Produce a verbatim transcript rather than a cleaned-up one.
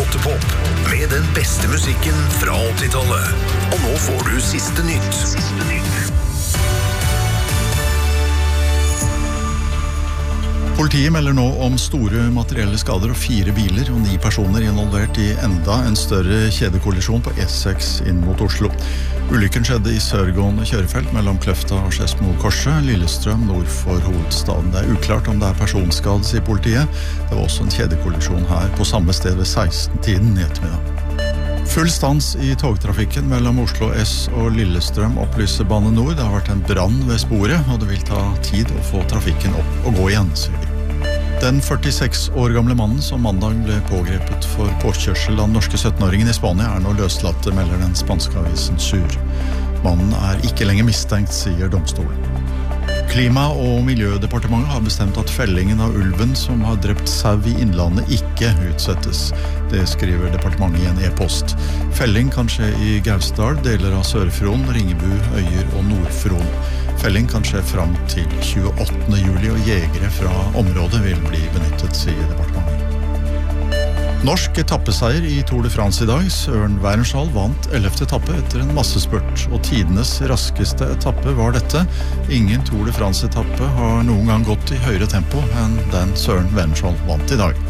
Åttepop, med den beste musikken fra åttitallet. Og nå får du siste nytt. Siste nytt. Politiet melder nå om store materielle skader og fire biler og ni personer involvert i enda en større kjedekollisjon på E seks inn mot Oslo. Ulykken skjedde i sørgående kjørefelt mellom Kløfta og Skedsmo-korset, Lillestrøm nord for hovedstaden. Det er uklart om det er personskade, sier politiet. Det var også en kjedekollisjon her på samme sted ved seksten-tiden i ettermiddag. Full stans i togtrafikken mellom Oslo S og Lillestrøm opplyser Bane Nor. Det har vært en brann ved sporet, og det vil ta tid å få trafikken opp og gå igjen, sier de. Den førtiseks år gamle mannen som mandag ble pågrepet for påkjørsel av norske sytten-åringen i Spania er nå løslatt, melder den spanske avisen Sur. Mannen er ikke lenger mistenkt, sier domstolen. Klima- og miljødepartementet har bestemt at fellingen av ulven som har drept sau i innlandet ikke utsettes. Det skriver departementet i en e-post. Felling kan skje i Gausdal, deler av Sør-Fron, Ringebu, Øyer og Nord-Fron. Felling kan skje fram til tjueåttende juli, og jegere fra området vil bli benyttet, sier departementet. Norsk etappeseier i Tour de France i dag. Søren Wernskjold vant ellevte etappe etter en massespurt, og tidenes raskeste etappe var dette. Ingen Tour de France-etappe har noen gang gått i høyere tempo enn den Søren Wernskjold vant i dag.